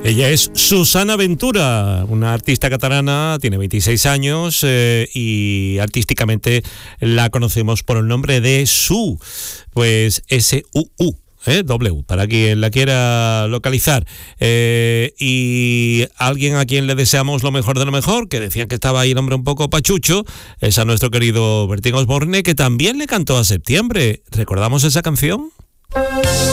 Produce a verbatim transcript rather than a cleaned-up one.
Ella es Susana Ventura, una artista catalana, tiene veintiséis años eh, y artísticamente la conocemos por el nombre de Su, pues S U U. ¿Eh? W, para quien la quiera localizar. Eh, y alguien a quien le deseamos lo mejor de lo mejor, que decían que estaba ahí el hombre un poco pachucho, es a nuestro querido Bertín Osborne, que también le cantó a Septiembre. ¿Recordamos esa canción?